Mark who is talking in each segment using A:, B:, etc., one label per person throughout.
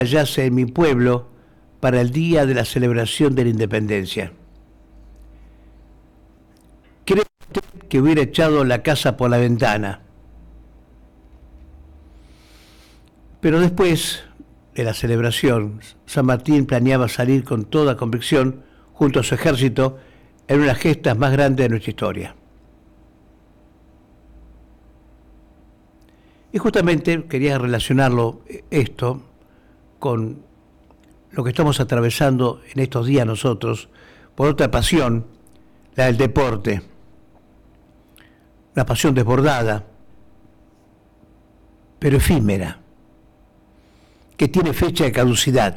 A: yace en mi pueblo para el día de la celebración de la independencia. ¿Cree usted que hubiera echado la casa por la ventana? Pero después de la celebración, San Martín planeaba salir con toda convicción junto a su ejército en una de las gestas más grandes de nuestra historia. Y justamente quería relacionarlo esto con lo que estamos atravesando en estos días nosotros, por otra pasión, la del deporte. Una pasión desbordada, pero efímera, que tiene fecha de caducidad,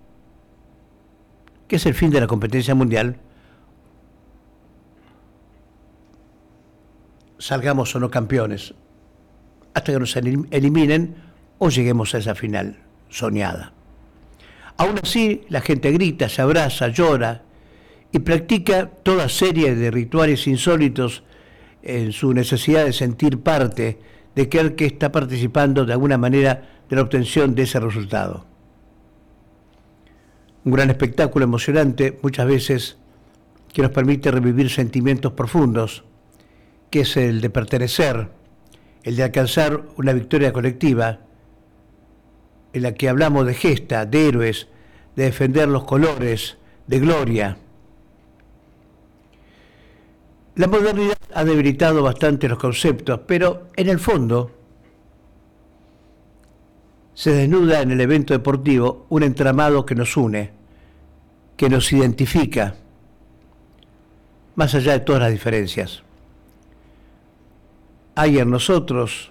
A: que es el fin de la competencia mundial, salgamos o no campeones, hasta que nos eliminen o lleguemos a esa final soñada. Aún así, la gente grita, se abraza, llora y practica toda serie de rituales insólitos en su necesidad de sentir parte, de creer que está participando de alguna manera de la obtención de ese resultado. Un gran espectáculo emocionante, muchas veces, que nos permite revivir sentimientos profundos, que es el de pertenecer, el de alcanzar una victoria colectiva, en la que hablamos de gesta, de héroes, de defender los colores, de gloria. La modernidad ha debilitado bastante los conceptos, pero en el fondo se desnuda en el evento deportivo un entramado que nos une, que nos identifica, más allá de todas las diferencias. Hay en nosotros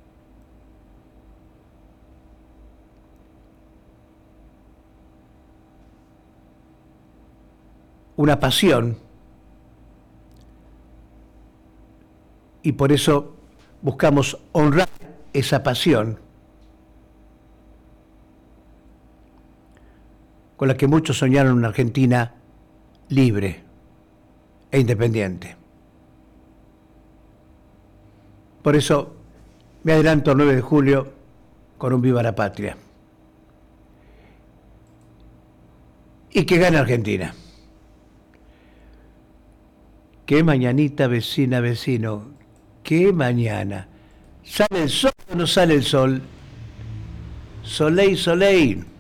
A: una pasión y por eso buscamos honrar esa pasión con la que muchos soñaron una Argentina libre e independiente. Por eso me adelanto al 9 de julio con un Viva la Patria. Y que gane Argentina. Qué mañanita, vecina, vecino. Qué mañana. ¿Sale el sol o no sale el sol? Soleil, soleil.